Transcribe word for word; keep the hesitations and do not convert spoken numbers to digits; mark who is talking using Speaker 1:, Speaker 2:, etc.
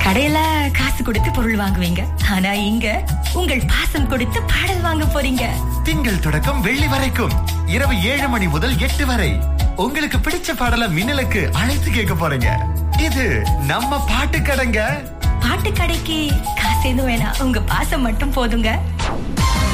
Speaker 1: கடையில காசு கொடுத்து பொருள் வாங்குவீங்க, ஆனா இங்க உங்கள் பாசம் கொடுத்து பாடல் வாங்க போறீங்க.
Speaker 2: திங்கள் தொடக்கம் வெள்ளி வரைக்கும் இரவு ஏழு மணி முதல் எட்டு வரை உங்களுக்கு பிடிச்ச பாடல மின்னலுக்கு அழைத்து கேட்க போறீங்க. இது நம்ம பாட்டு கடைங்க.
Speaker 1: பாட்டு கடைக்கு காசு எதுவும் வேணாம், உங்க பாசம் மட்டும் போதுங்க.